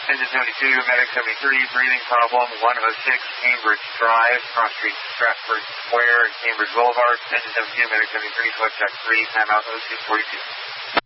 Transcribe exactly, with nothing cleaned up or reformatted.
Engine seventy-two, Medic seventy-three, breathing problem, one oh six Cambridge Drive, cross street Stratford Square, Cambridge Boulevard. Engine seventy-two, Medic seventy-three, select check three, timeout oh two forty-two.